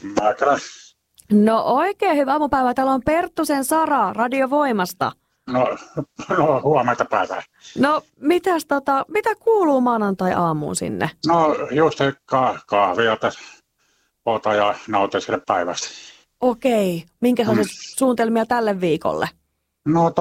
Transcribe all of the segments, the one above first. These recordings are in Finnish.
Mäkrä. No oikein hyvä aamupäivä. Täällä on Perttusen Sara Radiovoimasta. No huomenta päivää. No mitä kuuluu maanantai-aamuun sinne? No just kahvia tässä ota ja nautin sille päivästä. Okei. Minkälaisia suunnitelmia tälle viikolle? No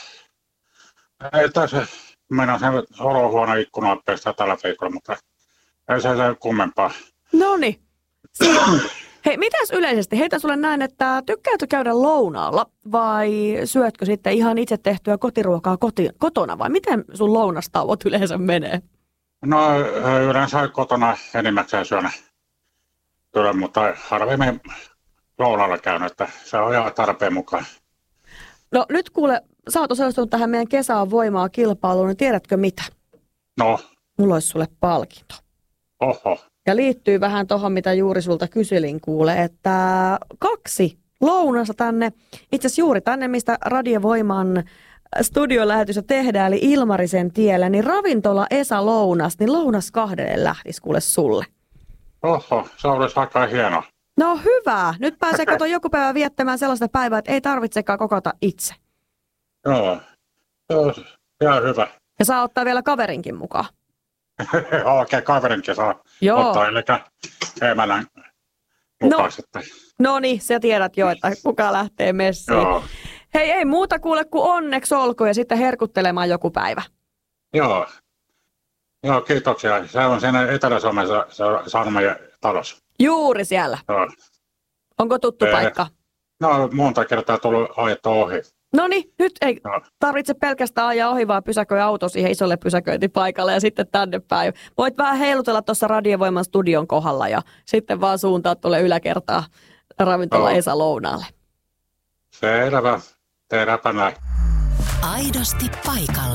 ei tässä mennä sen olohuoneen ikkunaan pestä tällä viikolla, mutta ei se kummempaa. Noniin. Hei, mitäs yleisesti? Heitä sulle näin, että tykkäätkö käydä lounaalla vai syötkö sitten ihan itse tehtyä kotiruokaa kotona vai miten sun lounastauot yleensä menee? No yleensä kotona enimmäkseen syön kyllä, mutta harvemmin lounaalla käynyt, että se on ihan tarpeen mukaan. No nyt kuule, sä oot osallistunut tähän meidän kesään voimaa kilpailuun, niin tiedätkö mitä? No. Mulla olisi sulle palkinto. Oho. Ja liittyy vähän tuohon, mitä juuri sulta kyselin kuule, että 2 lounasta tänne, itse asiassa juuri tänne, mistä Radiovoiman studiolähetystä tehdään, eli Ilmarisen tiellä, niin ravintola Esa Lounas, niin lounas 2 lähtisi kuule sulle. Oho, se olisi aika hieno. No hyvä. Nyt pääsee kato joku päivä viettämään sellaista päivää, että ei tarvitsekaan kokota itse. Joo, ihan hyvä. Ja saa ottaa vielä kaverinkin mukaan. Oikein kaverinkin saa Joo. ottaa, eli emännän mukaan sitten. No niin, sä tiedät jo, että kuka lähtee messiin. Joo. Hei, ei muuta kuule kuin onneksi olkoon ja sitten herkuttelemaan joku päivä. Joo, kiitoksia. Se on siinä Etelä-Suomessa Sanomajen talossa. Juuri siellä. Joo. Onko tuttu paikka? No, monta kertaa tullut ajettu ohi. No niin, nyt ei tarvitse pelkästään ajaa ohi, vaan pysäköi auto siihen isolle pysäköintipaikalle ja sitten tänne päin. Voit vähän heilutella tuossa Radiovoiman studion kohdalla ja sitten vaan suuntaa tuolle yläkertaa ravintola Esa Lounaalle. Selvä. Tehdäänpä näin. Aidosti paikalla.